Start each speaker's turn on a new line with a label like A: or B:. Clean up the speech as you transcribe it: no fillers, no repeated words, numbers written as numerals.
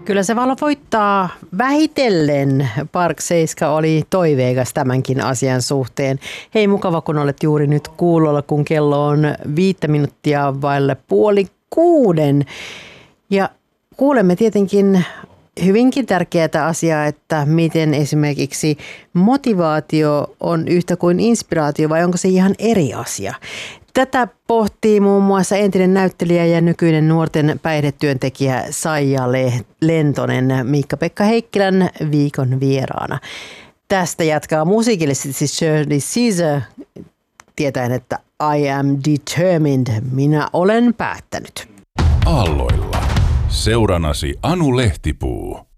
A: Kyllä se voittaa vähitellen. Park Seiska oli toiveikas tämänkin asian suhteen. Hei, mukava kun olet juuri nyt kuulolla, kun kello on 5 minuuttia vaille 5:30. Ja kuulemme tietenkin hyvinkin tärkeää asiaa, että miten esimerkiksi motivaatio on yhtä kuin inspiraatio vai onko se ihan eri asia. Tätä pohtii muun muassa entinen näyttelijä ja nykyinen nuorten päihdetyöntekijä Saija Lentonen Miikka-Pekka Heikkilän viikon vieraana. Tästä jatkaa musiikillisesti Shirley Caesar tietäen, että I am determined, minä olen päättänyt.
B: Aalloilla. Seuranasi Anu Lehtipuu.